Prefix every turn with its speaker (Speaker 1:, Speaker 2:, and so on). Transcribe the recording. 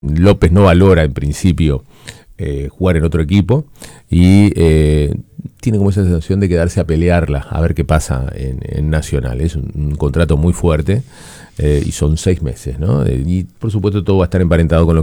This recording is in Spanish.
Speaker 1: López no valora en principio jugar en otro equipo y tiene como esa sensación de quedarse a pelearla, a ver qué pasa en Nacional. Es un contrato muy fuerte y son 6 meses, ¿no? Y por supuesto todo va a estar emparentado con lo